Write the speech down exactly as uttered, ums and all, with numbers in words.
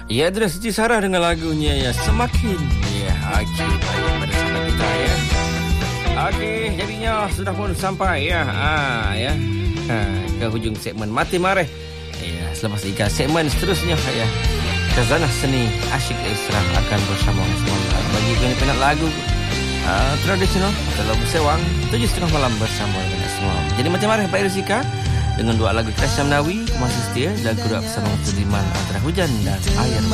Ya, adalah Siti Sarah dengan lagunya ya Semakin. Ya, okey, baik bersama kita ya. Okey, jadinya sudah pun sampai ya. Ah ya. Ha, ke hujung segmen Mati Mareh. Ya, selepas tiga segmen seterusnya ya. Khazanah Seni Asyik Isra akan bersama semua bagi penat lagu uh, tradisional dalam sewang tujuh setengah malam bersama dengan semua. Jadi Mati Mareh Pak Irzika dengan dua lagu Kasyam Nawi masih setia dan kedua bersama Tudiman antara hujan dan air.